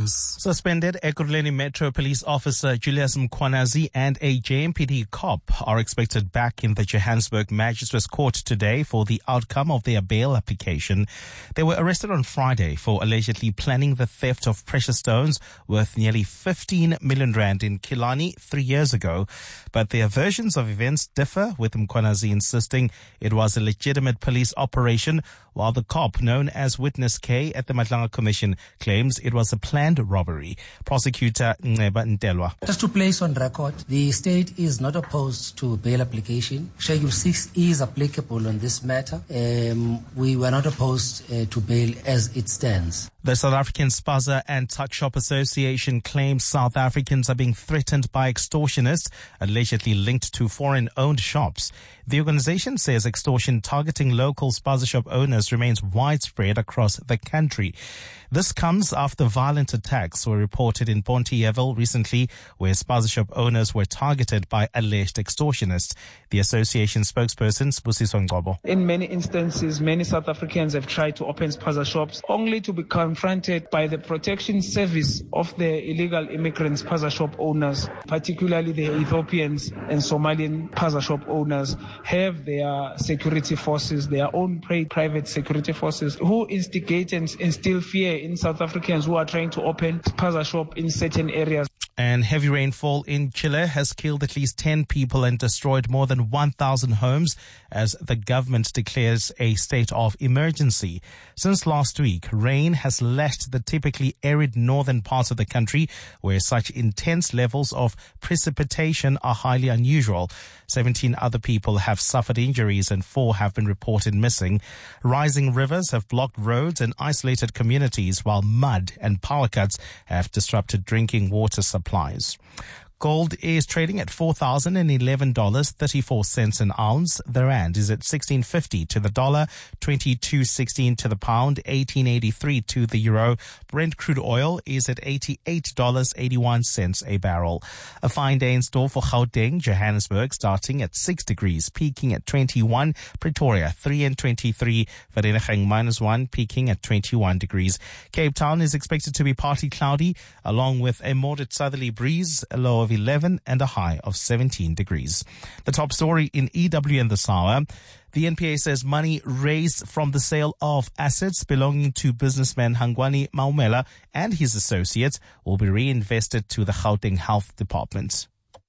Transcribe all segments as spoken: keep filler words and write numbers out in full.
news. Suspended Ekurhuleni Metro Police Officer Julius Mkhwanazi and a J M P D cop are expected back in the Johannesburg Magistrates Court today for the outcome of their bail application. They were arrested on Friday for allegedly planning the theft of precious stones worth nearly fifteen million rand in Killarney three years ago. But their versions of events differ, with Mkhwanazi insisting it was a legitimate police operation, while the cop, known as Witness K at the Madlanga Commission, claims it was a planned robbery. Prosecutor Nceba Ntelwa. Just to place on record, the state is not opposed to bail application. Schedule six is applicable on this matter. Um, we were not opposed uh, to bail as it stands. The South African Spaza and Tuck Shop Association claims South Africans are being threatened by extortionists allegedly linked to foreign-owned shops. The organization says extortion targeting local Spaza shop owners remains widespread across the country. This comes after violent attacks were reported in Pontyeville recently, where Spaza shop owners were targeted by alleged extortionists. The association spokesperson, Sbusiso Ngcobo. In many instances, many South Africans have tried to open Spaza shops only to be confronted by the protection service of the illegal immigrant Spaza shop owners, particularly the Ethiopians and Somalian Spaza shop owners have their security forces, their own private security forces, who instigate and instill fear in South Africans who are trying to open Spaza shop in certain areas. And heavy rainfall in Chile has killed at least ten people and destroyed more than one thousand homes as the government declares a state of emergency. Since last week, rain has lashed the typically arid northern parts of the country, where such intense levels of precipitation are highly unusual. seventeen other people have suffered injuries and four have been reported missing. Rising rivers have blocked roads and isolated communities, while mud and power cuts have disrupted drinking water supplies. Gold is trading at four thousand eleven dollars and thirty-four cents an ounce. The rand is at sixteen fifty to the dollar, twenty-two sixteen to the pound, eighteen eighty-three to the euro. Brent crude oil is at eighty-eight dollars and eighty-one cents a barrel. A fine day in store for Gauteng, Johannesburg, starting at six degrees, peaking at twenty-one. Pretoria, three and twenty-three. Vereeniging, minus one, peaking at twenty-one degrees. Cape Town is expected to be partly cloudy, along with a moderate southerly breeze, a low of eleven and a high of seventeen degrees. The top story in E W N this hour. The N P A says money raised from the sale of assets belonging to businessman Hangwani Maumela and his associates will be reinvested to the Gauteng Health Department.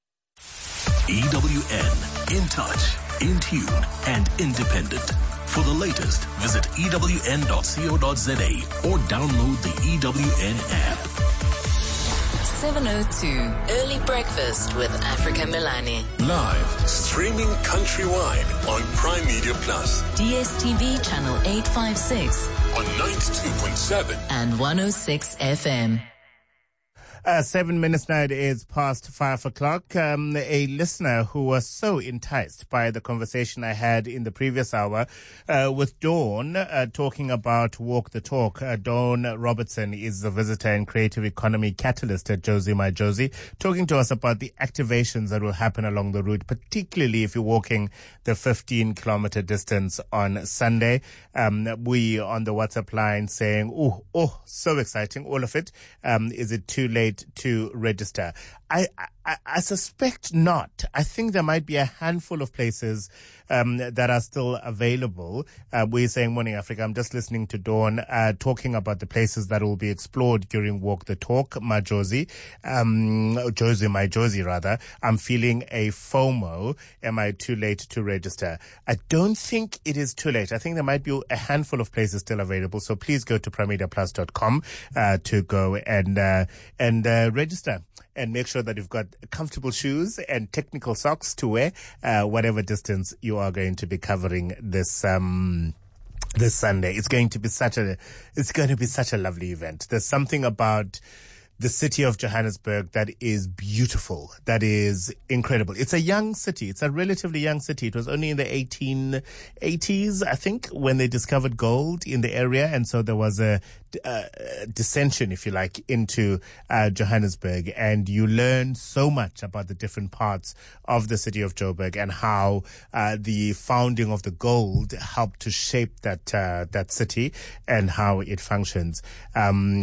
E W N, in touch, in tune, and independent. For the latest, visit E W N dot co dot za or download the E W N app. seven oh two, Early Breakfast with Africa Milani. Live, streaming countrywide on Prime Media Plus. D S T V channel eight fifty-six. On ninety-two point seven. And one oh six F M. Uh, seven minutes now, it is past five o'clock. Um, a listener who was so enticed by the conversation I had in the previous hour uh, with Dawn uh, talking about Walk the Talk. Uh, Dawn Robertson is the visitor and creative economy catalyst at Josie My Josie, talking to us about the activations that will happen along the route, particularly if you're walking the fifteen kilometer distance on Sunday. Um, we on the WhatsApp line saying, oh, oh, so exciting, all of it. Um, is it too late to register? I, I, I suspect not. I think there might be a handful of places um, that are still available. Uh, we're saying Morning Africa. I'm just listening to Dawn uh, talking about the places that will be explored during Walk the Talk, My Josie. Um, Josie, My Josie, rather. I'm feeling a FOMO. Am I too late to register? I don't think it is too late. I think there might be a handful of places still available. So please go to prime media plus dot com uh, to go and uh, and uh, register. And make sure that you've got comfortable shoes and technical socks to wear, uh, whatever distance you are going to be covering this, um, this Sunday. It's going to be such a, it's going to be such a lovely event. There's something about the city of Johannesburg that is beautiful, that is incredible. It's a young city. It's a relatively young city. It was only in the eighteen eighties, I think, when they discovered gold in the area. And so there was a uh, dissension, if you like, into uh, Johannesburg, and you learn so much about the different parts of the city of Joburg and how uh, the founding of the gold helped to shape that uh, that city and how it functions. Um,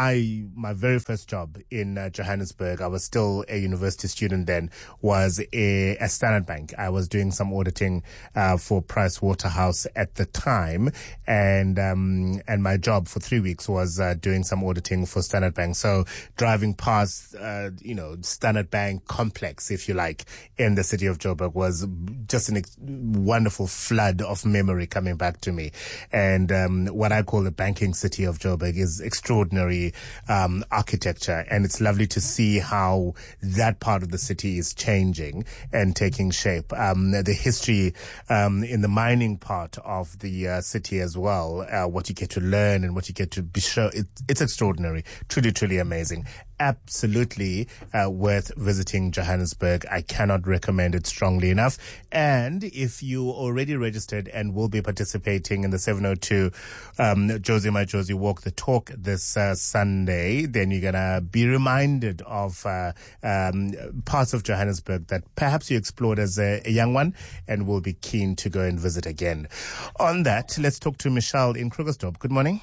I my very first job in uh, Johannesburg, I was still a university student then, was a, a Standard Bank. I was doing some auditing uh, for Price Waterhouse at the time, and um, and my job for three weeks was uh, doing some auditing for Standard Bank. So driving past, uh, you know, Standard Bank complex, if you like, in the city of Joburg was just a ex- wonderful flood of memory coming back to me. And um, what I call the banking city of Joburg is extraordinary um, architecture, and it's lovely to see how that part of the city is changing and taking shape. Um, the history um, in the mining part of the uh, city as well, uh, what you get to learn and what you get to be sure, it, it's extraordinary, truly, truly amazing. Absolutely uh, worth visiting Johannesburg. I cannot recommend it strongly enough. And if you already registered and will be participating in the seven oh two um, Josie My Josie Walk the Talk this uh, Sunday, then you're going to be reminded of uh, um, parts of Johannesburg that perhaps you explored as a, a young one and will be keen to go and visit again. On that, let's talk to Michelle in Krugersdorp. Good morning.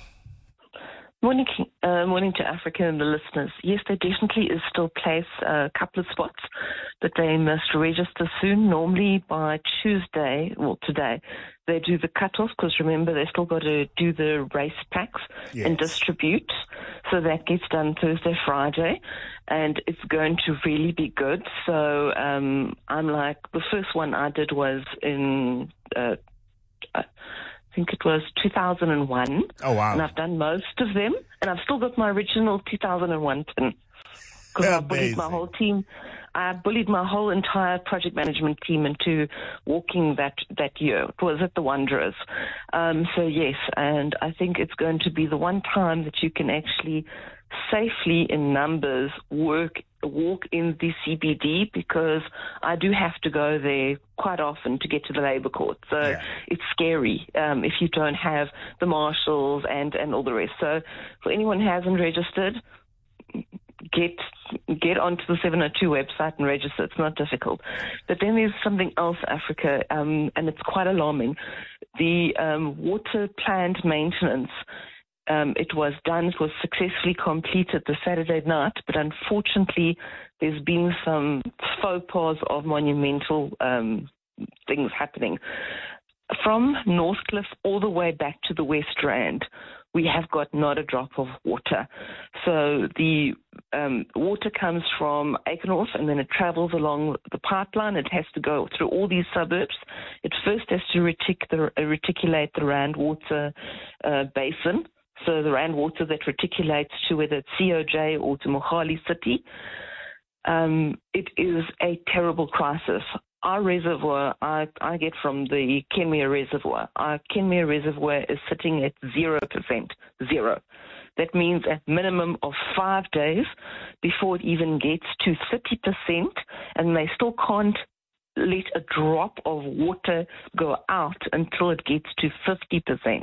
Morning, uh, morning to Africa and the listeners. Yes, there definitely is still place, uh, a couple of spots, but they must register soon. Normally by Tuesday, well today, they do the cutoff, because remember they still got to do the race packs yes. and distribute. So that gets done Thursday, Friday, and it's going to really be good. So um, I'm like, the first one I did was in. Uh, uh, I think it was two thousand one. Oh, wow. And I've done most of them. And I've still got my original two thousand one pin. Because I bullied my whole team. I bullied my whole entire project management team into walking that, that year. It was at the Wanderers. Um, so, yes, and I think it's going to be the one time that you can actually safely in numbers work walk in the C B D, because I do have to go there quite often to get to the labour court. So yeah. it's scary um, if you don't have the marshals and, and all the rest. So for anyone who hasn't registered, get get onto the seven oh two website and register. It's not difficult. But then there's something else, Africa, um, and it's quite alarming. The um, water plant maintenance, Um, it was done, it was successfully completed the Saturday night, but unfortunately there's been some faux pas of monumental um, things happening. From Northcliffe all the way back to the West Rand, we have got not a drop of water. So the um, water comes from Aikenhof and then it travels along the pipeline. It has to go through all these suburbs. It first has to retic- the, uh, reticulate the Rand water uh, basin. So the Rand water that reticulates to whether it's C O J or to Mogale City. Um, it is a terrible crisis. Our reservoir, I, I get from the Kenmare Reservoir. Our Kenmare Reservoir is sitting at zero percent, zero. That means a minimum of five days before it even gets to thirty percent, and they still can't let a drop of water go out until it gets to fifty percent.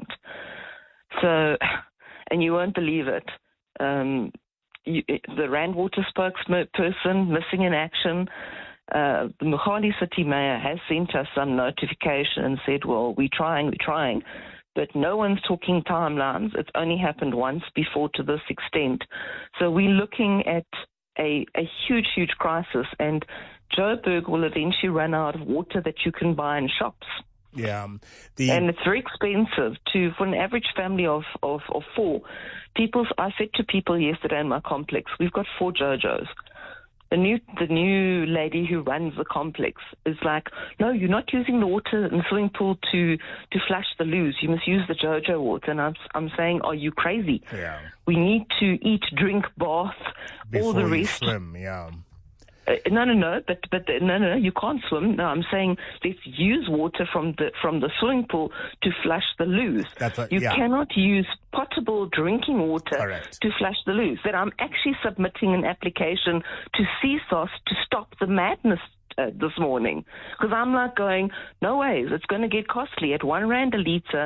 So, and you won't believe it, um, you, the Rand Water spokesperson missing in action, uh, the Mogale City Mayor has sent us some notification and said, well, we're trying, we're trying, but no one's talking timelines. It's only happened once before to this extent. So we're looking at a, a huge, huge crisis, and Joburg will eventually run out of water that you can buy in shops. Yeah, the... and it's very expensive to for an average family of, of, of four. People, I said to people yesterday in my complex, we've got four JoJos. The new the new lady who runs the complex is like, no, you're not using the water in the swimming pool to to flush the loos. You must use the JoJo water. And I'm I'm saying, are you crazy? Yeah. We need to eat, drink, bath, Before all the you rest. Swim, yeah. Uh, no, no, no, but but no, no, no, you can't swim. No, I'm saying let's use water from the from the swimming pool to flush the loos. That's what, you yeah. cannot use potable drinking water Correct. to flush the loos. That I'm actually submitting an application to C S O S to stop the madness uh, this morning, because I'm like going, no ways, it's going to get costly at one rand a litre.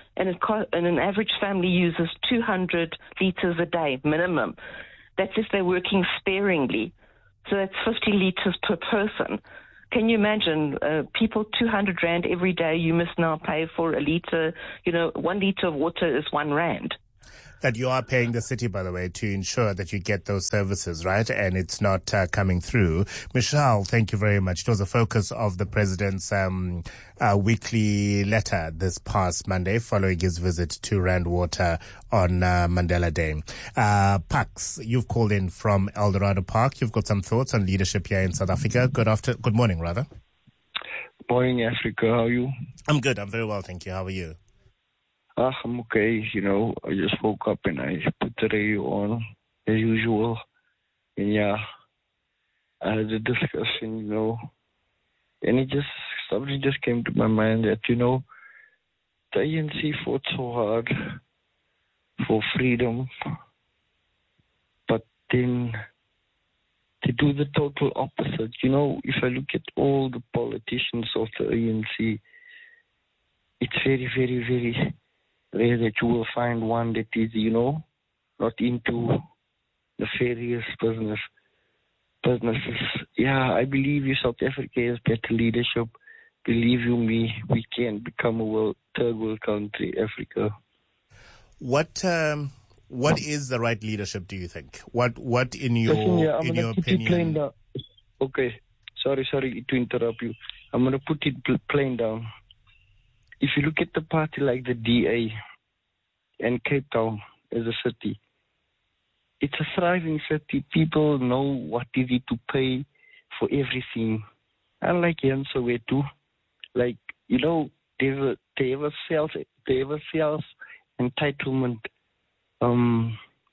and, it co- and an average family uses two hundred litres a day minimum. That's if they're working sparingly. So that's fifty litres per person. Can you imagine uh, people two hundred rand every day you must now pay for a litre? You know, one litre of water is one rand. That you are paying the city, by the way, to ensure that you get those services, right? And it's not uh, coming through. Michelle, thank you very much. It was a focus of the president's um, uh, weekly letter this past Monday following his visit to Rand Water on uh, Mandela Day. Uh, Pax, you've called in from Eldorado Park. You've got some thoughts on leadership here in South Africa. Good after, good morning, rather. Morning, Africa. How are you? I'm good. I'm very well, thank you. How are you? Ah, I'm okay. You know, I just woke up and I put the radio on as usual. And yeah, I had a discussion, you know, and it just, something just came to my mind that, you know, the A N C fought so hard for freedom, but then they do the total opposite. You know, if I look at all the politicians of the A N C, it's very, very, very rare that you will find one that is, you know, not into nefarious business businesses. Yeah, I believe you, South Africa has better leadership. Believe you me, we can become a world, third world country, Africa. What um, what is the right leadership, do you think? What what in your Listen, yeah, I'm in gonna your put opinion? It plain down. Okay, sorry, sorry to interrupt you. I'm gonna put it plain down. If you look at the party like the D A and Cape Town as a city, it's a thriving city. People know what is it to pay for everything. Unlike here in Soweto, like, you know, they have a, they have a self, they have a self entitlement. Um,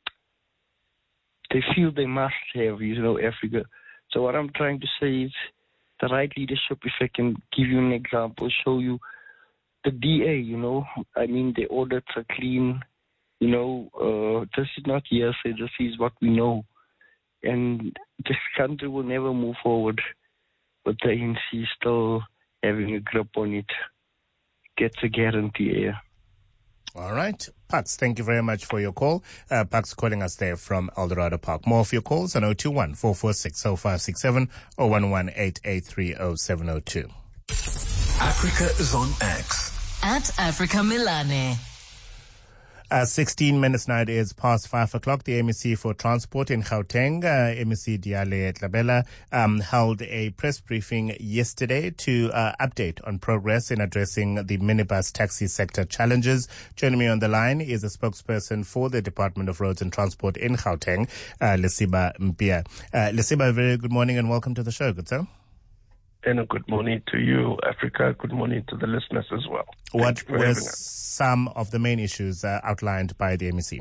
they feel they must have, you know, Africa. So what I'm trying to say is the right leadership, if I can give you an example, show you the D A, you know, I mean, the audits are clean, you know, uh, this is not hearsay, this is what we know. And this country will never move forward, but the A N C still having a grip on it. Gets a guarantee, yeah. All right. Pax, thank you very much for your call. Uh, Pax calling us there from Eldorado Park. More of your calls on zero two one, four four six, zero five six seven or one one eight eight three zero seven zero two. Africa is on X. At Africa Milane. Uh, sixteen minutes now, it is past five o'clock. The M E C for Transport in Gauteng, uh, M E C Diale Tlabela, um, held a press briefing yesterday to uh, update on progress in addressing the minibus taxi sector challenges. Joining me on the line is a spokesperson for the Department of Roads and Transport in Gauteng, uh, Lesiba Mpia. Uh, Lesiba, very good morning and welcome to the show. Good sir. And a good morning to you, Africa. Good morning to the listeners as well. What were some of the main issues uh, outlined by the M E C?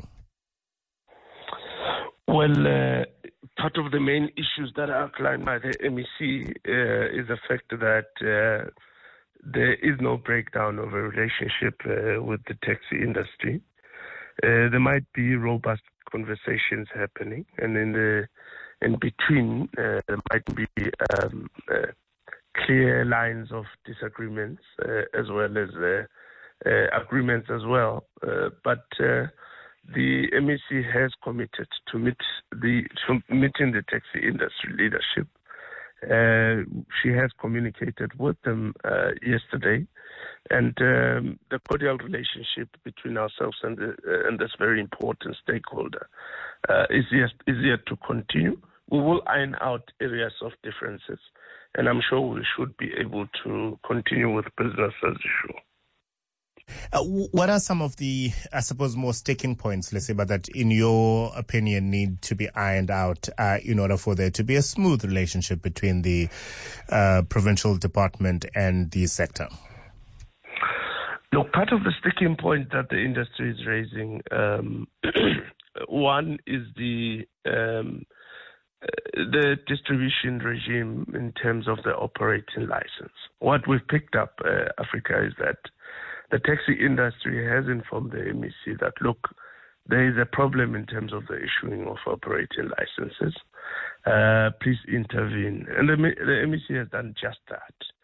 Well, uh, part of the main issues that are outlined by the M E C uh, is the fact that uh, there is no breakdown of a relationship uh, with the taxi industry. Uh, there might be robust conversations happening, and in the in between uh, there might be um, uh, clear lines of disagreements uh, as well as uh, uh, agreements as well. Uh, but uh, the M E C has committed to meet the to meeting the taxi industry leadership. Uh, she has communicated with them uh, yesterday, and um, the cordial relationship between ourselves and, the, uh, and this very important stakeholder uh, is, yet, is yet to continue. We will iron out areas of differences, and I'm sure we should be able to continue with business as usual. Uh, what are some of the, I suppose, more sticking points, Lesiba, that in your opinion need to be ironed out uh, in order for there to be a smooth relationship between the uh, provincial department and the sector? Look, part of the sticking point that the industry is raising, um, one is the um, the distribution regime in terms of the operating license. What we've picked up, uh, Africa, is that the taxi industry has informed the M E C that, look, there is a problem in terms of the issuing of operating licenses. Uh, please intervene. And the, the M E C has done just that.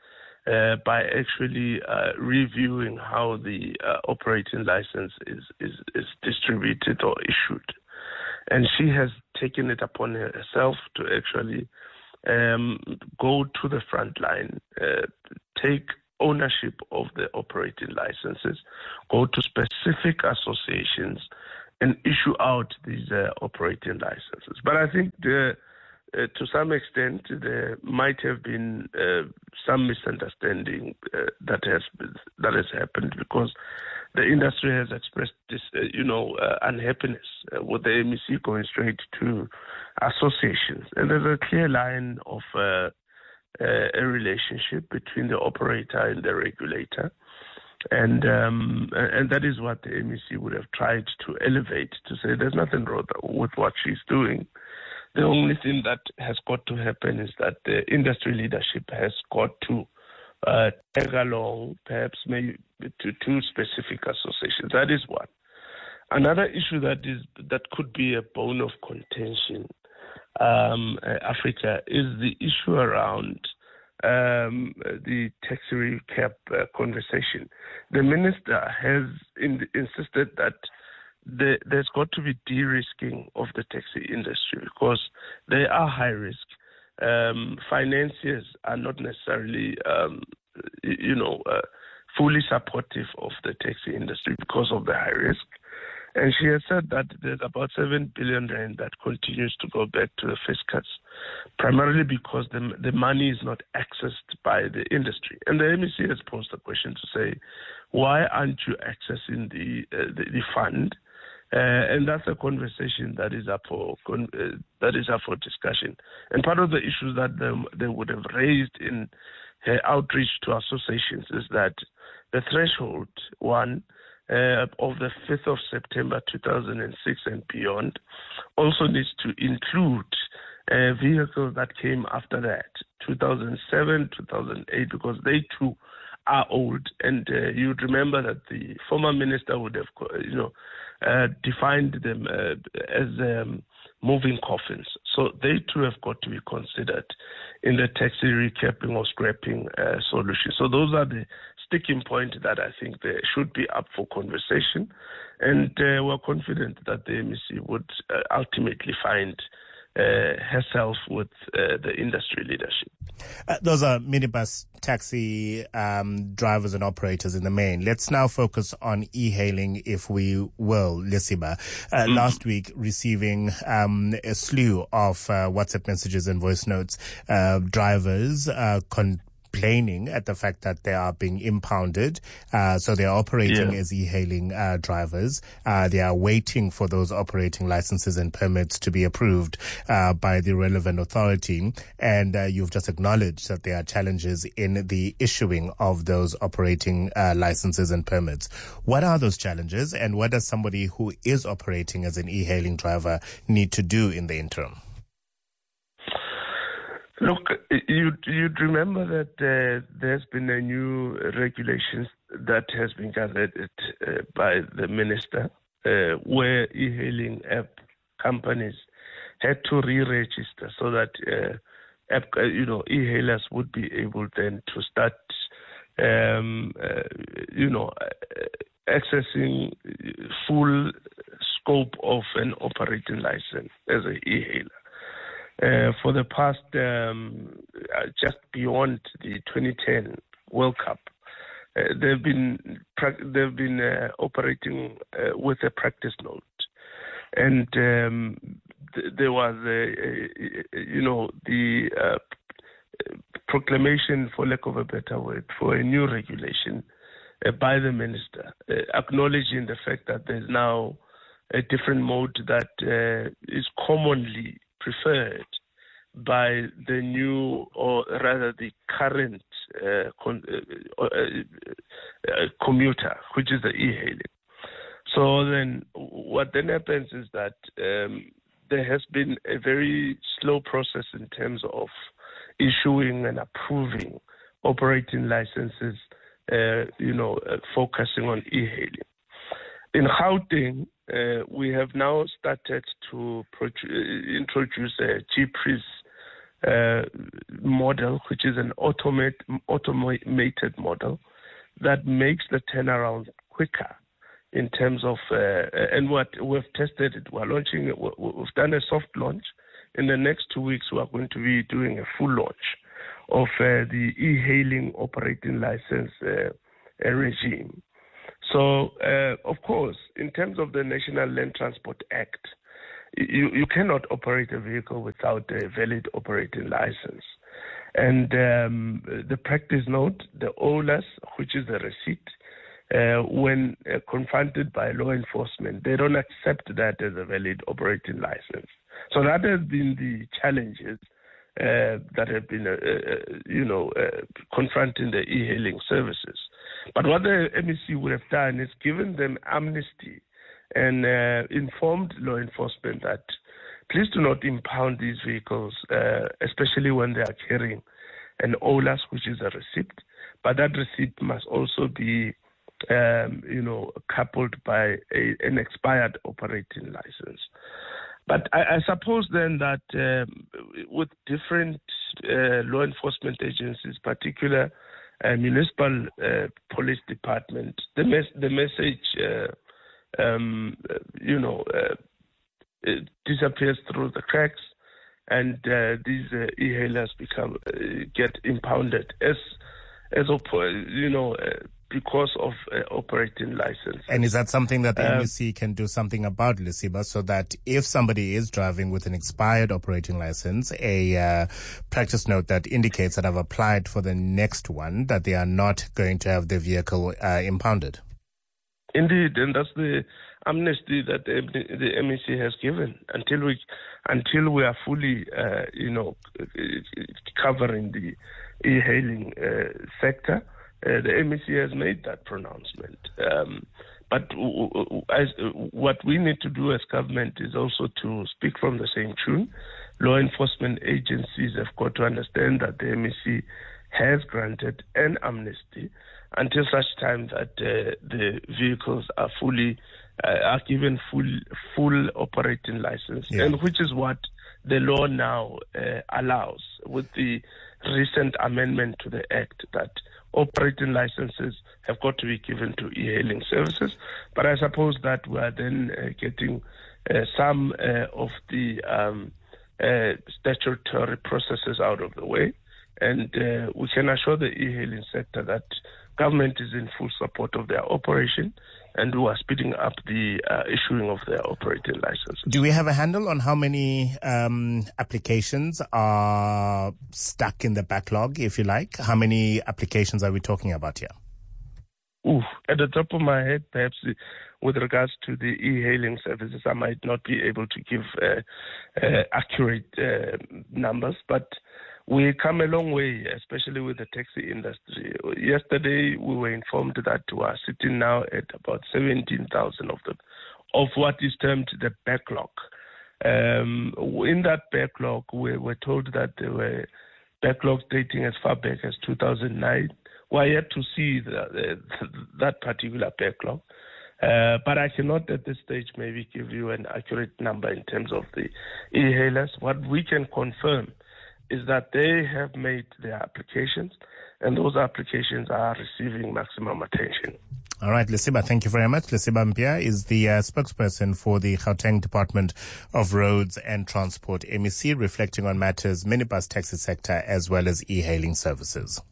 uh, by actually uh, reviewing how the uh, operating license is, is, is distributed or issued. And she has taken it upon herself to actually um, go to the front line, uh, take ownership of the operating licenses, go to specific associations and issue out these uh, operating licenses. But I think the, uh, to some extent there might have been uh, some misunderstanding uh, that has that has happened, because the industry has expressed this, uh, you know, uh, unhappiness uh, with the M E C going straight to associations, and there's a clear line of uh, uh, a relationship between the operator and the regulator. And um, and that is what the M E C would have tried to elevate, to say there's nothing wrong with what she's doing. The only thing that has got to happen is that the industry leadership has got to uh, tag along, perhaps maybe to two specific associations. That is one. Another issue that is that could be a bone of contention, um, uh, Africa, is the issue around Um, the taxi recap uh, conversation. The minister has in, insisted that the, there's got to be de-risking of the taxi industry, because they are high risk. Um, financiers are not necessarily, um, you know, uh, fully supportive of the taxi industry because of the high risk. And she has said that there's about seven billion rand that continues to go back to the fiscus, primarily because the, the money is not accessed by the industry. And the M E C has posed the question to say, why aren't you accessing the uh, the, the fund? Uh, and that's a conversation that is up for uh, that is up for discussion. And part of the issues that they, they would have raised in her outreach to associations is that the threshold, one, Uh, of the fifth of September two thousand six and beyond, also needs to include uh, vehicles that came after that, two thousand seven, two thousand eight, because they too are old. And uh, you'd remember that the former minister would have, you know, uh, defined them uh, as um, moving coffins. So they too have got to be considered in the taxi recapping or scrapping uh, solution. So those are the sticking point that I think they should be up for conversation, and uh, we're confident that the M E C would uh, ultimately find uh, herself with uh, the industry leadership. Uh, those are minibus taxi um, drivers and operators in the main. Let's now focus on e-hailing, if we will, Lesiba. Uh, mm-hmm. Last week, receiving um, a slew of uh, WhatsApp messages and voice notes, uh, drivers uh, con- complaining at the fact that they are being impounded. Uh, so they're operating yeah. as e-hailing uh, drivers. Uh, they are waiting for those operating licenses and permits to be approved uh, by the relevant authority. And uh, you've just acknowledged that there are challenges in the issuing of those operating uh, licenses and permits. What are those challenges, and what does somebody who is operating as an e-hailing driver need to do in the interim? Look, you'd, you'd remember that uh, there's been a new regulation that has been gathered uh, by the minister, uh, where e-hailing app companies had to re-register so that uh, app, uh, you know, e-hailers would be able then to start, um, uh, you know, uh, accessing full scope of an operating license as an e-hailer. Uh, for the past, um, uh, just beyond the twenty ten World Cup, uh, they've been they've been uh, operating uh, with a practice note, and um, th- there was a, a, you know the uh, proclamation, for lack of a better word, for a new regulation uh, by the minister, uh, acknowledging the fact that there's now a different mode that uh, is commonly preferred by the new, or rather the current uh, con- uh, uh, uh, commuter, which is the e-hailing. So then what then happens is that um, there has been a very slow process in terms of issuing and approving operating licenses, uh, you know, uh, focusing on e-hailing. In Gauteng, uh, we have now started to produ- introduce a G P R I S uh, model, which is an automate, automated model that makes the turnaround quicker in terms of, uh, and what we've tested it, we're launching, we've done a soft launch. In the next two weeks, we are going to be doing a full launch of uh, the e-hailing operating license uh, regime. So, uh, of course, in terms of the National Land Transport Act, you, you cannot operate a vehicle without a valid operating license. And um, the practice note, the O L A S, which is the receipt, uh, when uh, confronted by law enforcement, they don't accept that as a valid operating license. So that has been the challenges uh, that have been, uh, uh, you know, uh, confronting the e-hailing services. But what the M E C would have done is given them amnesty and uh, informed law enforcement that please do not impound these vehicles, uh, especially when they are carrying an O L A S, which is a receipt. But that receipt must also be, um, you know, coupled by a, an expired operating license. But I, I suppose then that um, with different uh, law enforcement agencies, particular uh, municipal uh, police department, the, mes- the message, uh, um, you know, uh, it disappears through the cracks, and uh, these uh, e-hailers become uh, get impounded as as op- you know uh, because of uh, operating license. And is that something that the um, M E C can do something about, Lesiba, so that if somebody is driving with an expired operating license, a uh, practice note that indicates that I've applied for the next one, that they are not going to have their vehicle uh, impounded? Indeed, and that's the amnesty that the, the M E C has given until we until we are fully, uh, you know, covering the e-hailing uh, sector. Uh, the M E C has made that pronouncement. Um, but w- w- as, what we need to do as government is also to speak from the same tune. Law enforcement agencies have got to understand that the M E C has granted an amnesty until such time that uh, the vehicles are fully uh, are given full full operating license, yeah. and which is what the law now uh, allows with the recent amendment to the Act, that operating licenses have got to be given to e-hailing services. But I suppose that we are then uh, getting uh, some uh, of the um, uh, statutory processes out of the way, and uh, we can assure the e-hailing sector that government is in full support of their operation, and we are speeding up the uh, issuing of their operating license. Do we have a handle on how many um, applications are stuck in the backlog, if you like? How many applications are we talking about here? Ooh, at the top of my head, perhaps with regards to the e-hailing services, I might not be able to give uh, uh, accurate uh, numbers, but we come a long way, especially with the taxi industry. Yesterday, we were informed that we are sitting now at about seventeen thousand of the, of what is termed the backlog. Um, in that backlog, we were told that there were backlogs dating as far back as two thousand nine. We are yet to see the, the, that particular backlog. Uh, but I cannot at this stage maybe give you an accurate number in terms of the e-hailers. What we can confirm is that they have made their applications, and those applications are receiving maximum attention. All right, Lesiba, thank you very much. Lesiba Mpia is the uh, spokesperson for the Gauteng Department of Roads and Transport, M E C, reflecting on matters minibus taxi sector as well as e-hailing services.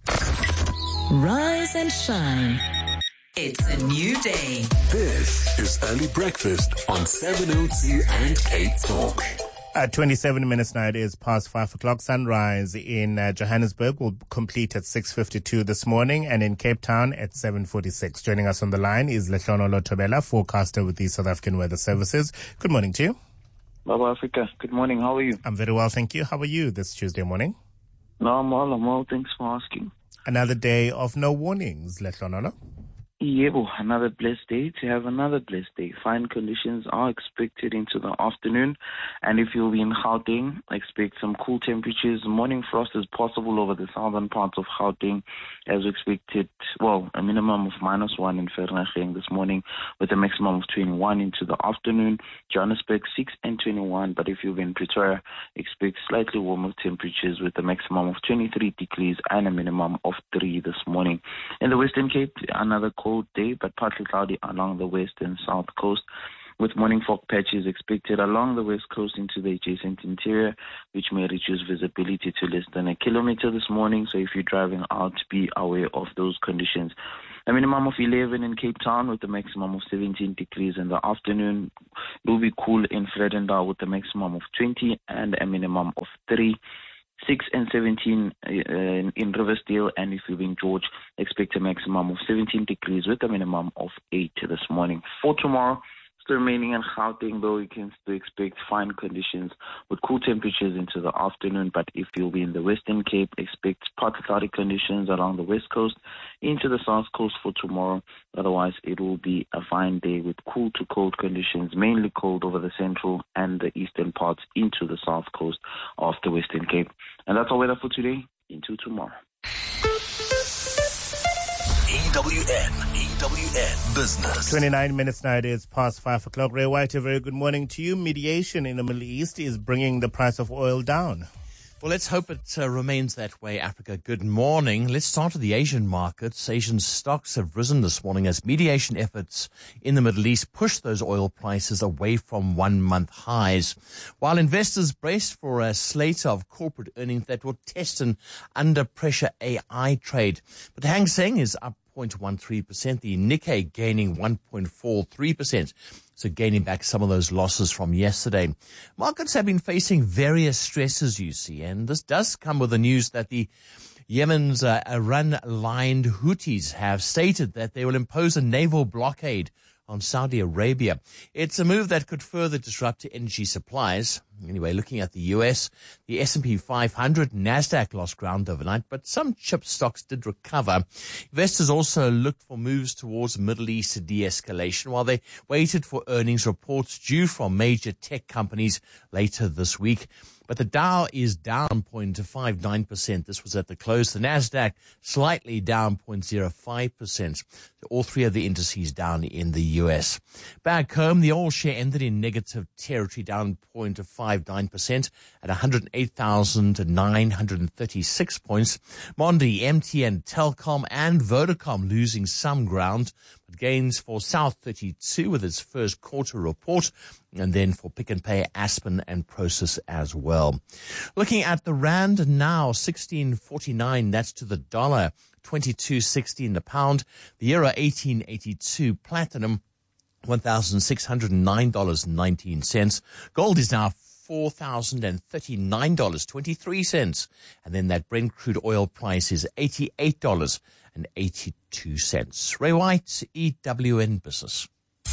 Rise and shine. It's a new day. This is Early Breakfast on seven oh two and Cape Talk. At twenty-seven minutes now, it is past five o'clock. Sunrise in uh, Johannesburg will complete at six fifty-two this morning, and in Cape Town at seven forty-six. Joining us on the line is Lehlonolo Thobela, forecaster with the South African Weather Services. Good morning to you. Baba Africa, good morning. How are you? I'm very well, thank you. How are you this Tuesday morning? No, I'm well, I'm well. Thanks for asking. Another day of no warnings, Lehlonolo. Yebo, another blessed day to have another blessed day. Fine conditions are expected into the afternoon, and if you'll be in Gauteng, expect some cool temperatures. Morning frost is possible over the southern parts of Gauteng, as expected. Well, a minimum of minus one in Vereeniging this morning, with a maximum of twenty-one into the afternoon. Johannesburg six and twenty-one, but if you'll be in Pretoria, expect slightly warmer temperatures with a maximum of twenty-three degrees and a minimum of three this morning. In the Western Cape, another cold day, but partly cloudy along the west and south coast, with morning fog patches expected along the west coast into the adjacent interior, which may reduce visibility to less than a kilometer this morning. So if you're driving out, be aware of those conditions. A minimum of eleven in Cape Town with a maximum of seventeen degrees in the afternoon. It will be cool in Vredendal with a maximum of twenty and a minimum of three. six and seventeen uh, in Riversdale, and if you're in George, expect a maximum of seventeen degrees with a minimum of eight this morning. For tomorrow, still remaining in Gauteng, though, you can still expect fine conditions with cool temperatures into the afternoon, but if you'll be in the Western Cape, expect partly cloudy conditions along the west coast into the south coast for tomorrow. Otherwise, it will be a fine day with cool to cold conditions, mainly cold over the central and the eastern parts into the south coast of the Western Cape. And that's our weather for today. Into tomorrow. E W N, E W N Business. twenty-nine minutes now, it is past five o'clock. Ray White, a very good morning to you. Mediation in the Middle East is bringing the price of oil down. Well, let's hope it uh, remains that way, Africa. Good morning. Let's start with the Asian markets. Asian stocks have risen this morning as mediation efforts in the Middle East push those oil prices away from one-month highs, while investors brace for a slate of corporate earnings that will test an under-pressure A I trade. But Hang Seng is up zero point one three percent, the Nikkei gaining one point four three percent. So gaining back some of those losses from yesterday. Markets have been facing various stresses, you see, and this does come with the news that the Yemen's uh, Iran-aligned Houthis have stated that they will impose a naval blockade on Saudi Arabia. It's a move that could further disrupt energy supplies. Anyway, looking at the U S, the S and P five hundred, NASDAQ lost ground overnight, but some chip stocks did recover. Investors also looked for moves towards Middle East de-escalation while they waited for earnings reports due from major tech companies later this week. But the Dow is down zero point five nine percent. This was at the close. The NASDAQ slightly down zero point zero five percent. All three of the indices down in the U S. Back home, the oil share ended in negative territory, down zero point five nine percent at one hundred eight thousand nine hundred thirty-six points. Mondi, M T N, Telkom and Vodacom losing some ground, but gains for South thirty-two with its first quarter report, and then for Pick and Pay, Aspen and Prosus as well. Looking at the rand now, sixteen forty-nine, that's to the dollar, twenty-two sixteen the pound, the euro eighteen eighty-two, platinum one thousand six hundred nine dollars and nineteen cents. Gold is now four thousand thirty-nine dollars and twenty-three cents. And then that Brent crude oil price is eighty-eight dollars and eighty-two cents. Ray White, E W N Business.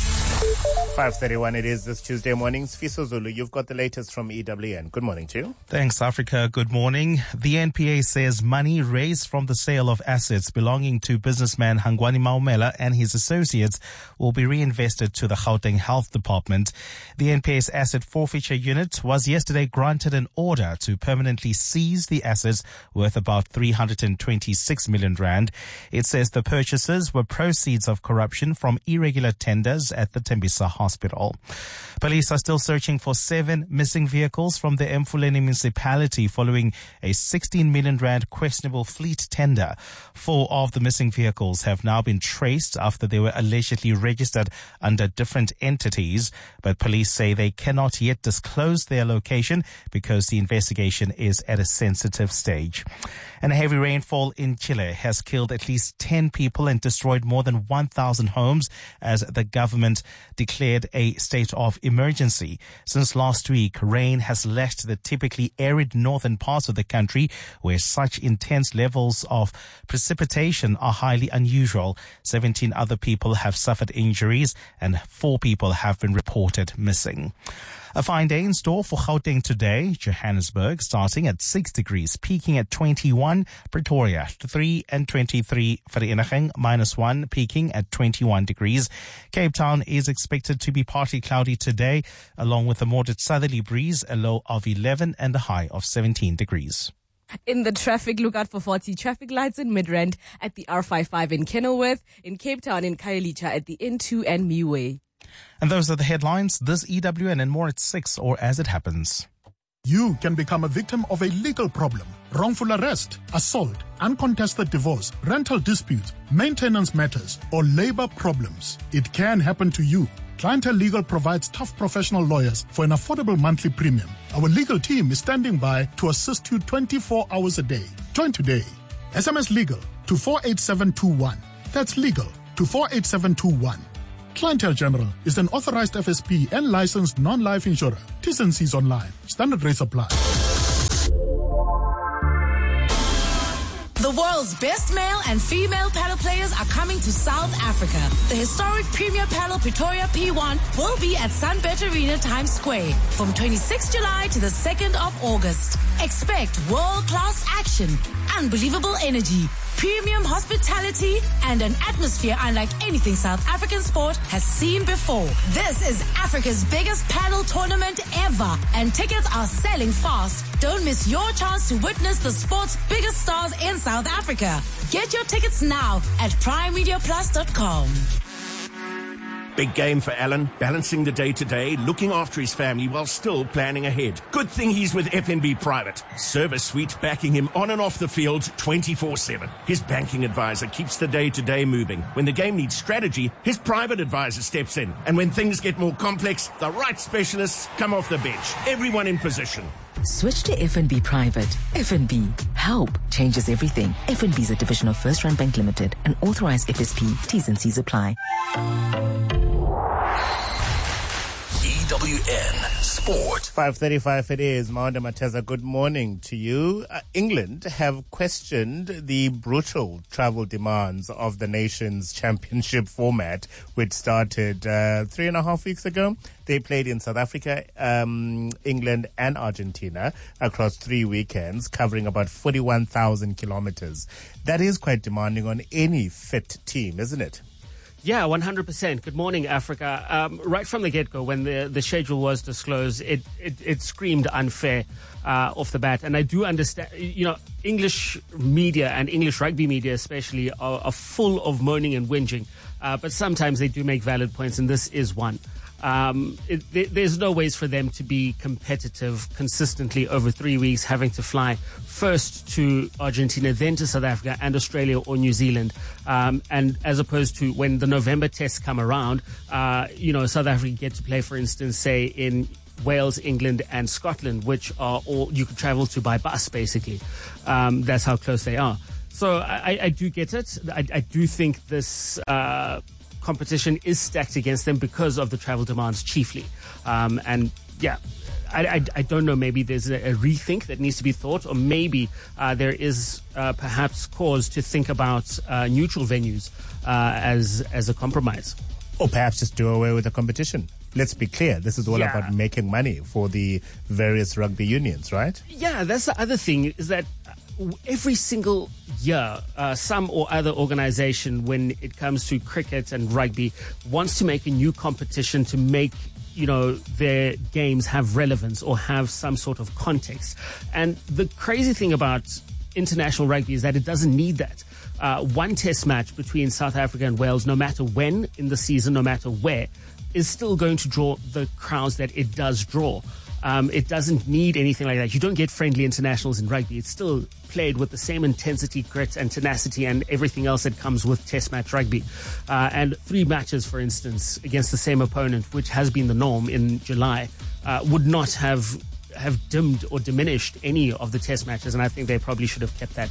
five thirty-one it is this Tuesday morning. Fiso Zulu, you've got the latest from E W N. Good morning to you. Thanks, Africa. Good morning. The N P A says money raised from the sale of assets belonging to businessman Hangwani Maumela and his associates will be reinvested to the Gauteng Health Department. The N P A's asset forfeiture unit was yesterday granted an order to permanently seize the assets worth about three hundred twenty-six million rand. It says the purchases were proceeds of corruption from irregular tenders at the Tembisa Hospital. Police are still searching for seven missing vehicles from the Emfuleni municipality following a sixteen million rand questionable fleet tender. Four of the missing vehicles have now been traced after they were allegedly registered under different entities, but police say they cannot yet disclose their location because the investigation is at a sensitive stage. And heavy rainfall in Chile has killed at least ten people and destroyed more than one thousand homes as the government declared a state of emergency. Since last week, rain has lashed the typically arid northern parts of the country where such intense levels of precipitation are highly unusual. seventeen other people have suffered injuries and four people have been reported missing. A fine day in store for Gauteng today. Johannesburg starting at six degrees, peaking at twenty-one. Pretoria three and twenty-three. Vereeniging minus one, peaking at twenty-one degrees. Cape Town is expected to be partly cloudy today, along with a moderate southerly breeze, a low of eleven and a high of seventeen degrees. In the traffic, look out for forty traffic lights in Midrand, at the R fifty-five in Kenilworth, in Cape Town in Khayelitsha, at the N two and Miwe. And those are the headlines. This E W N and more at six, or as it happens. You can become a victim of a legal problem: wrongful arrest, assault, uncontested divorce, rental dispute, maintenance matters, or labor problems. It can happen to you. Clientele Legal provides tough professional lawyers for an affordable monthly premium. Our legal team is standing by to assist you twenty-four hours a day. Join today. S M S legal to four eight seven two one. That's legal to four eight seven two one. Clientele General is an authorized F S P and licensed non-life insurer. T's and C's online. Standard rates apply. The world's best male and female paddle players are coming to South Africa. The historic Premier Paddle Pretoria P one will be at Sunbet Arena Times Square from twenty-sixth of July to the second of August. Expect world-class action, unbelievable energy, premium hospitality, and an atmosphere unlike anything South African sport has seen before. This is Africa's biggest paddle tournament ever, and tickets are selling fast. Don't miss your chance to witness the sport's biggest stars in South Africa. Get your tickets now at prime media plus dot com. Big game for Alan, balancing the day-to-day, looking after his family while still planning ahead. Good thing he's with F N B Private. Service suite backing him on and off the field twenty-four seven. His banking advisor keeps the day-to-day moving. When the game needs strategy, his private advisor steps in. And when things get more complex, the right specialists come off the bench. Everyone in position. Switch to F N B Private. F N B. Help changes everything. F N B is a division of First Rand Bank Limited, an authorized F S P. T's and C's apply. E W N Sport. five thirty-five it is. Maunda Mateza, good morning to you. Uh, England have questioned the brutal travel demands of the nation's championship format, which started uh, three and a half weeks ago. They played in South Africa, um, England and Argentina across three weekends, covering about forty-one thousand kilometers. That is quite demanding on any fit team, isn't it? Yeah, one hundred percent. Good morning, Africa. Um, right from the get-go, when the, the schedule was disclosed, it, it, it screamed unfair uh, off the bat. And I do understand, you know, English media and English rugby media especially are, are full of moaning and whinging. Uh, but sometimes they do make valid points, and this is one. Um, it, th- there's no ways for them to be competitive consistently over three weeks, having to fly first to Argentina, then to South Africa and Australia or New Zealand. Um, and as opposed to when the November tests come around, uh, you know, South Africa get to play, for instance, say in Wales, England and Scotland, which are all you could travel to by bus, basically. Um, that's how close they are. So I, I do get it. I, I do think this, uh, competition is stacked against them because of the travel demands chiefly. Um, and yeah, I, I, I don't know, maybe there's a, a rethink that needs to be thought, or maybe uh, there is uh, perhaps cause to think about uh, neutral venues uh, as as a compromise. Or perhaps just do away with the competition. Let's be clear, this is all yeah. about making money for the various rugby unions, right? Yeah, that's the other thing, is that every single year, uh, some or other organization, when it comes to cricket and rugby, wants to make a new competition to make, you know, their games have relevance or have some sort of context. And the crazy thing about international rugby is that it doesn't need that. Uh, one test match between South Africa and Wales, no matter when in the season, no matter where, is still going to draw the crowds that it does draw. Um, it doesn't need anything like that. You don't get friendly internationals in rugby. It's still played with the same intensity, grit, and tenacity and everything else that comes with test match rugby. Uh, and three matches, for instance, against the same opponent, which has been the norm in July, uh, would not have have dimmed or diminished any of the test matches. And I think they probably should have kept that.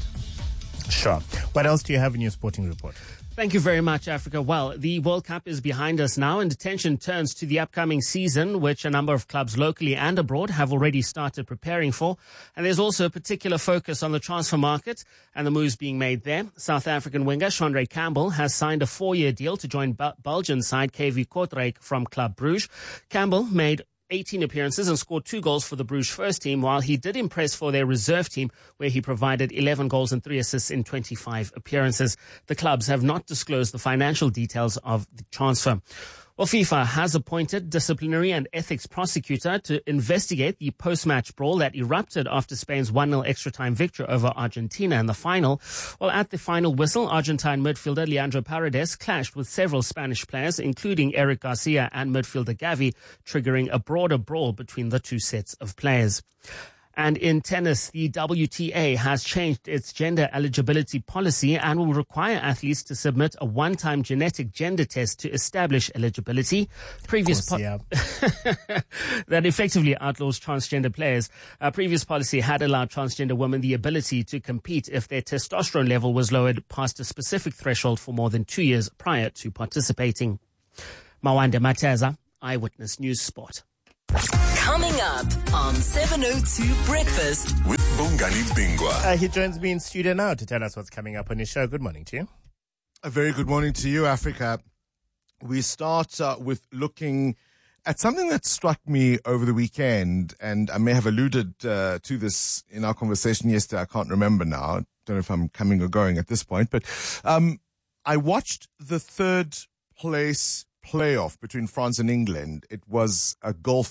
Sure. What else do you have in your sporting report? Thank you very much, Africa. Well, the World Cup is behind us now, and attention turns to the upcoming season, which a number of clubs locally and abroad have already started preparing for. And there's also a particular focus on the transfer market and the moves being made there. South African winger Chandre Campbell has signed a four-year deal to join Belgian side K V Kortrijk from Club Brugge. Campbell made eighteen appearances and scored two goals for the Bruges first team, while he did impress for their reserve team, where he provided eleven goals and three assists in twenty-five appearances. The clubs have not disclosed the financial details of the transfer. Well, FIFA has appointed disciplinary and ethics prosecutor to investigate the post-match brawl that erupted after Spain's one nil extra-time victory over Argentina in the final. Well, at the final whistle, Argentine midfielder Leandro Paredes clashed with several Spanish players, including Eric Garcia and midfielder Gavi, triggering a broader brawl between the two sets of players. And in tennis, the W T A has changed its gender eligibility policy and will require athletes to submit a one-time genetic gender test to establish eligibility. Previous course, yeah. That effectively outlaws transgender players. Uh, previous policy had allowed transgender women the ability to compete if their testosterone level was lowered past a specific threshold for more than two years prior to participating. Mawande Mateza, Eyewitness News Sport. Coming up on seven oh two Breakfast with Bongani Bingwa. Uh, he joins me in studio now to tell us what's coming up on his show. Good morning to you. A very good morning to you, Africa. We start uh, with looking at something that struck me over the weekend, and I may have alluded uh, to this in our conversation yesterday. I can't remember now. Don't know if I'm coming or going at this point, but um, I watched the third place playoff between France and England. It was a golf